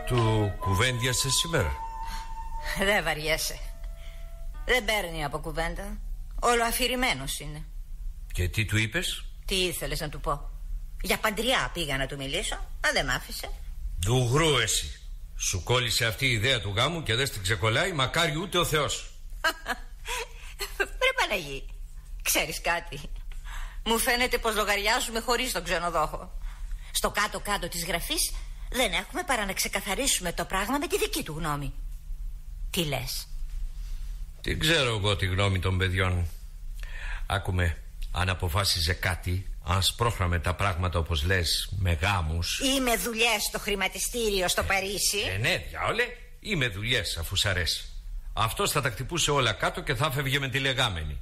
Του κουβέντιασε σήμερα? Δεν βαριέσαι. Δεν παίρνει από κουβέντα. Όλο αφηρημένος είναι. Και τι του είπες? Τι ήθελες να του πω? Για παντριά πήγα να του μιλήσω, αλλά δεν μ' άφησε. Ντουγρού εσύ. Σου κόλλησε αυτή η ιδέα του γάμου και δεν στην ξεκολλάει, μακάρι ούτε ο Θεός. Ρε Παναγί, ξέρεις κάτι? Μου φαίνεται πως λογαριάζουμε χωρίς τον ξενοδόχο. Στο κάτω-κάτω της γραφής δεν έχουμε παρά να ξεκαθαρίσουμε το πράγμα με τη δική του γνώμη. Τι λες? Τι ξέρω εγώ τη γνώμη των παιδιών. Άκουμε, αν αποφάσιζε κάτι, αν σπρώχναμε τα πράγματα όπως λες, με γάμους ή με δουλειές στο χρηματιστήριο στο Παρίσι. Ναι, διάολε, ή με δουλειές αφού σ' αρέσει. Αυτός θα τα χτυπούσε όλα κάτω και θα φεύγε με τη λεγάμενη.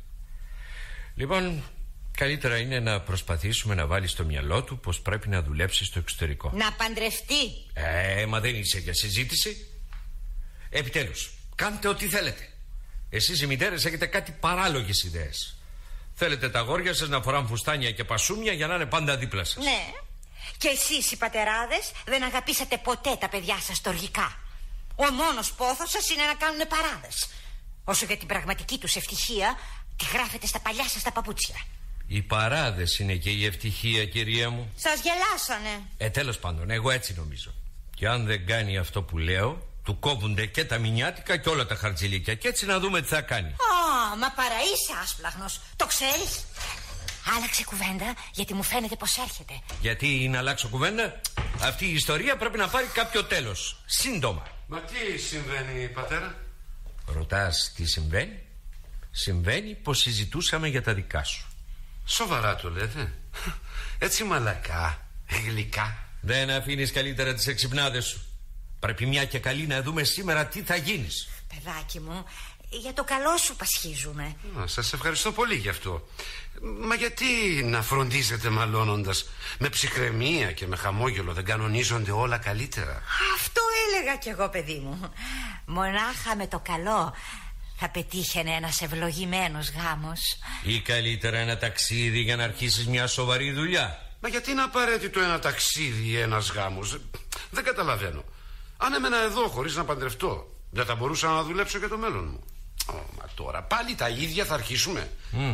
Λοιπόν, καλύτερα είναι να προσπαθήσουμε να βάλει στο μυαλό του πως πρέπει να δουλέψει στο εξωτερικό. Να παντρευτεί. Μα δεν είσαι για συζήτηση. Επιτέλους, κάντε ό,τι θέλετε. Εσείς οι μητέρες έχετε κάτι παράλογες ιδέες. Θέλετε τα αγόρια σας να φοράν φουστάνια και πασούμια για να είναι πάντα δίπλα σας. Ναι. Και εσείς οι πατεράδες δεν αγαπήσατε ποτέ τα παιδιά σας στοργικά. Ο μόνος πόθος σας είναι να κάνουν παράδες. Όσο για την πραγματική τους ευτυχία, τη γράφετε στα παλιά σας τα παπούτσια. Οι παράδες είναι και η ευτυχία, κυρία μου. Σας γελάσανε. Τέλος πάντων, εγώ έτσι νομίζω. Και αν δεν κάνει αυτό που λέω, του κόβουνται και τα μηνιάτικα και όλα τα χαρτζηλίκια. Και έτσι να δούμε τι θα κάνει. Μα παρά είσαι άσπλαχνος. Το ξέρεις? Άλλαξε κουβέντα, γιατί μου φαίνεται πως έρχεται. Γιατί να αλλάξω κουβέντα? Αυτή η ιστορία πρέπει να πάρει κάποιο τέλος. Σύντομα. Μα τι συμβαίνει, πατέρα? Ρωτάς τι συμβαίνει? Συμβαίνει πως συζητούσαμε για τα δικά σου. Σοβαρά το λέτε? Έτσι μαλακά, γλυκά. Δεν αφήνεις καλύτερα τις εξυπνάδες σου. Πρέπει μια και καλή να δούμε σήμερα τι θα γίνεις. Παιδάκι μου, για το καλό σου πασχίζουμε. Σας ευχαριστώ πολύ γι' αυτό. Μα γιατί να φροντίζετε μαλώνοντας? Με ψυχραιμία και με χαμόγελο δεν κανονίζονται όλα καλύτερα? Αυτό έλεγα κι εγώ, παιδί μου. Μονάχα με το καλό θα πετύχαινε ένας ευλογημένος γάμος. Ή καλύτερα ένα ταξίδι για να αρχίσεις μια σοβαρή δουλειά. Μα γιατί είναι απαραίτητο ένα ταξίδι ή ένας γάμος? Δεν καταλαβαίνω. Αν έμενα εδώ χωρίς να παντρευτώ, δεν θα μπορούσα να δουλέψω για το μέλλον μου. Μα τώρα πάλι τα ίδια θα αρχίσουμε.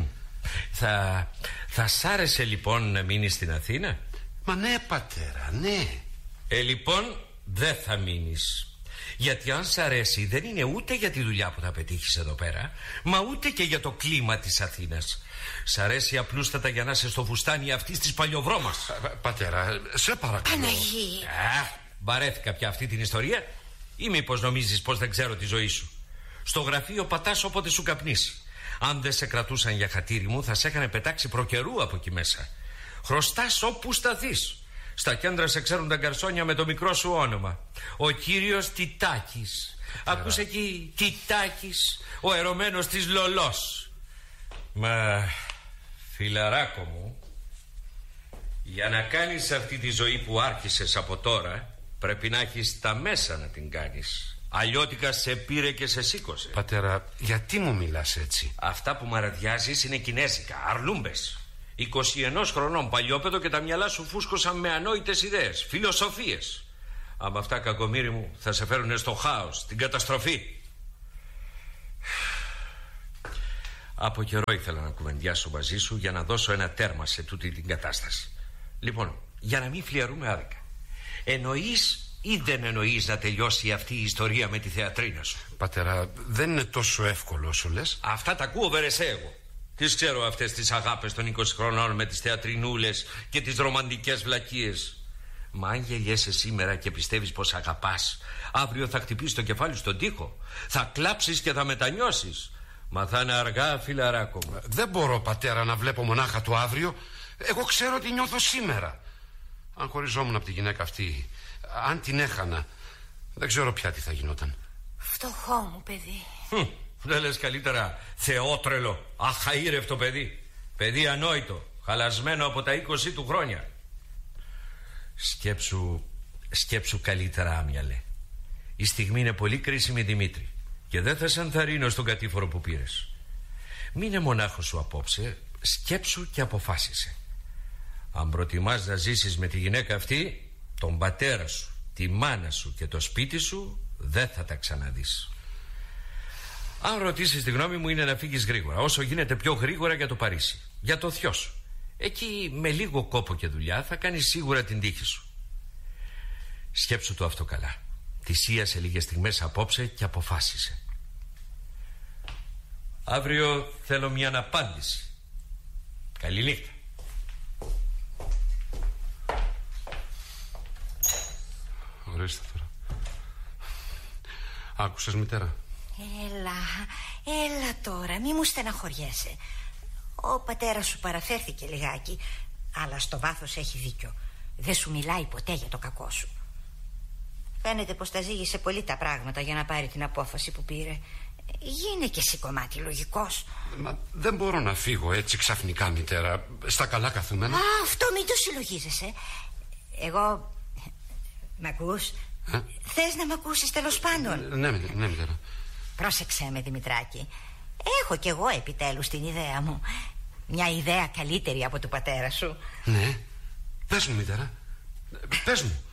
Θα σ' άρεσε λοιπόν να μείνεις στην Αθήνα? Μα ναι, πατέρα, ναι. Λοιπόν, δεν θα μείνεις. Γιατί αν σ' αρέσει δεν είναι ούτε για τη δουλειά που θα πετύχεις εδώ πέρα, μα ούτε και για το κλίμα της Αθήνας. Σ' αρέσει απλούστατα για να είσαι στο φουστάνι αυτής της παλιοβρώμας. Πατέρα, σε παρακαλώ. Παναγί. Βαρέθηκα πια αυτή την ιστορία. Ή μήπως νομίζεις πως δεν ξέρω τη ζωή σου? Στο γραφείο πατάς όποτε σου καπνίσει. Αν δεν σε κρατούσαν για χατήρι μου, θα σε έκανε πετάξει προκαιρού από εκεί μέσα. Χρωστάς όπου σταθείς. Στα κέντρα σε ξέρουν τα γκαρσόνια με το μικρό σου όνομα. Ο κύριος Τιτάκης. Ακούς εκεί, Τιτάκης, ο ερωμένος της Λολός. Μα φιλαράκο μου, για να κάνεις αυτή τη ζωή που άρχισες από τώρα, πρέπει να έχεις τα μέσα να την κάνεις. Αλλιώτικα σε πήρε και σε σήκωσε. Πατέρα, γιατί μου μιλάς έτσι? Αυτά που μαραδιάζεις είναι κινέζικα, αρλούμπες. 21 χρονών παλιόπαιδο και τα μυαλά σου φούσκωσαν με ανόητες ιδέες, φιλοσοφίες. Άμα αυτά, κακομοίρη μου, θα σε φέρουν στο χάος, την καταστροφή. Από καιρό ήθελα να κουβεντιάσω μαζί σου για να δώσω ένα τέρμα σε τούτη την κατάσταση. Λοιπόν, για να μην φλιαρούμε άδικα, εννοείς ή δεν εννοείς να τελειώσει αυτή η ιστορία με τη θεατρίνα σου? Πατέρα, δεν είναι τόσο εύκολο όσο λες. Αυτά τα ακούω βερεσέ εγώ. Τις ξέρω αυτές τις αγάπες των 20 χρονών με τις θεατρινούλες και τις ρομαντικές βλακίες. Μα αν γελιέσαι σήμερα και πιστεύεις πως αγαπάς, αύριο θα χτυπήσεις το κεφάλι στον τοίχο, θα κλάψεις και θα μετανιώσεις. Μα θα είναι αργά, φιλαράκο μου. Δεν μπορώ, πατέρα, να βλέπω μονάχα το αύριο. Εγώ ξέρω τι νιώθω σήμερα. Αν χωριζόμουν από τη γυναίκα αυτή, αν την έχανα, δεν ξέρω πια τι θα γινόταν. Φτωχό μου παιδί. Δεν λες καλύτερα θεότρελο, αχαήρευτο παιδί? Παιδί ανόητο, χαλασμένο από τα 20 του χρόνια. Σκέψου καλύτερα, άμυαλε. Η στιγμή είναι πολύ κρίσιμη, Δημήτρη, και δεν θα σε ενθαρρύνω στον κατήφορο που πήρες. Μείνε μονάχος σου απόψε, σκέψου και αποφάσισε. Αν προτιμάς να ζήσεις με τη γυναίκα αυτή, τον πατέρα σου τη μάνα σου και το σπίτι σου δεν θα τα ξαναδείς. Αν ρωτήσεις τη γνώμη μου, είναι να φύγεις γρήγορα, όσο γίνεται πιο γρήγορα, για το Παρίσι, για το θειό σου. Εκεί με λίγο κόπο και δουλειά θα κάνεις σίγουρα την τύχη σου. Σκέψου το αυτό καλά. Θυσίασε λίγες στιγμές απόψε και αποφάσισε. Αύριο θέλω μια απάντηση. Καληνύχτα. Ορίστε τώρα. Άκουσες, μητέρα? Έλα τώρα, μη μου στεναχωριέσαι. Ο πατέρας σου παραφέρθηκε λιγάκι, αλλά στο βάθος έχει δίκιο. Δεν σου μιλάει ποτέ για το κακό σου. Φαίνεται πως τα ζήγησε πολύ τα πράγματα για να πάρει την απόφαση που πήρε. Γίνε και εσύ κομμάτι λογικός. Μα δεν μπορώ να φύγω έτσι ξαφνικά, μητέρα. Στα καλά καθούμενα. Αυτό μην το συλλογίζεσαι. Εγώ... Μ' ακούς? Θες να μ' ακούσεις τέλος πάντων? Ναι, μητέρα. Πρόσεξέ με, Δημητράκη. Έχω κι εγώ επιτέλους την ιδέα μου. Μια ιδέα καλύτερη από του πατέρα σου. Ναι. Πες μου, μητέρα. Πες μου.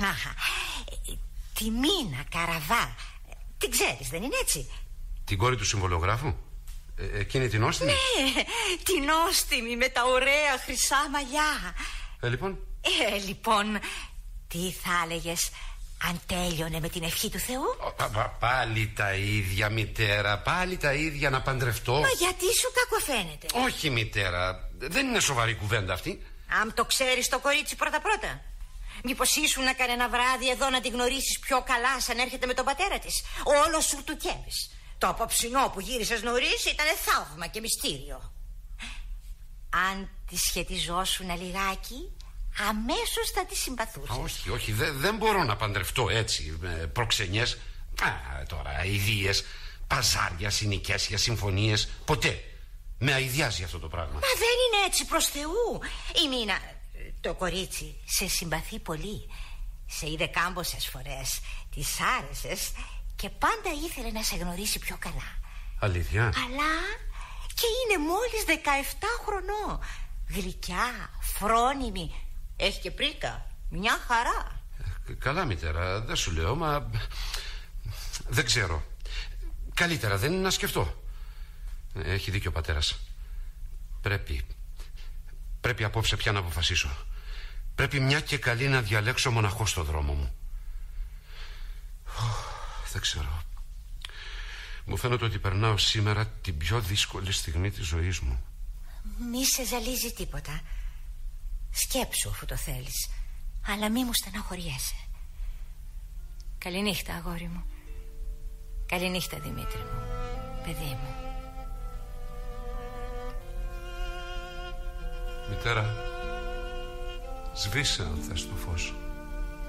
Τη Μίνα Καραβά. Την ξέρεις, δεν είναι έτσι? Την κόρη του συμβολογράφου? Εκείνη την όστιμη? Ναι, την όστιμη με τα ωραία χρυσά μαλλιά. Λοιπόν? Λοιπόν, τι θα έλεγες αν τέλειωνε με την ευχή του Θεού? Πάλι τα ίδια, μητέρα. Πάλι τα ίδια, να παντρευτώ. Μα γιατί σου κακοφαίνεται? Όχι, μητέρα. Δεν είναι σοβαρή κουβέντα αυτή. Αν το ξέρεις το κορίτσι πρώτα. Μήπως ήσουν κανένα βράδυ εδώ να τη γνωρίσεις πιο καλά σαν έρχεται με τον πατέρα της? Όλο σου του κέβεις. Το απόψινό που γύρισες νωρίς ήταν θαύμα και μυστήριο. Αν τη σχετιζόσουν λιγάκι, αμέσως θα τη συμπαθούσες. Όχι, δεν μπορώ να παντρευτώ έτσι, με προξενιές. Τώρα, ιδίες, παζάρια, συνοικέσια, συμφωνίες. Ποτέ. Με αηδιάζει αυτό το πράγμα. Μα δεν είναι έτσι, προς Θεού. Η Μίνα, το κορίτσι, σε συμπαθεί πολύ. Σε είδε κάμποσες φορές, της άρεσες και πάντα ήθελε να σε γνωρίσει πιο καλά. Αλήθεια? Αλλά και είναι μόλις 17 χρονών. Γλυκιά, φρόνιμη. Έχει και πρίκα. Μια χαρά. Καλά, μητέρα, δεν σου λέω, μα δεν ξέρω. Καλύτερα δεν είναι να σκεφτώ. Έχει δίκιο ο πατέρας. Πρέπει απόψε πια να αποφασίσω. Πρέπει μια και καλή να διαλέξω μοναχός στο δρόμο μου. Δεν ξέρω. Μου φαίνεται ότι περνάω σήμερα την πιο δύσκολη στιγμή της ζωής μου. Μη σε ζαλίζει τίποτα. Σκέψου αφού το θέλεις, αλλά μη μου στεναχωριέσαι. Καληνύχτα, αγόρι μου. Καληνύχτα, Δημήτρη μου, παιδί μου. Μητέρα, σβήσε αν θες το φως.